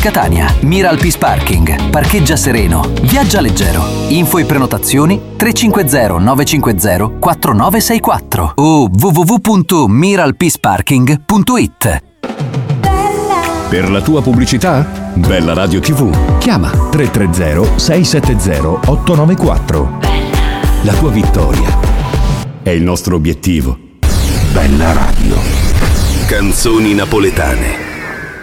Catania. Miral Peace Parking. Parcheggia sereno. Viaggia leggero. Info e prenotazioni 350 950 4964 o www.miralpeaceparking.it. Per la tua pubblicità? Bella Radio TV. Chiama 330 670 894. La tua vittoria è il nostro obiettivo. Bella Radio. Canzoni napoletane.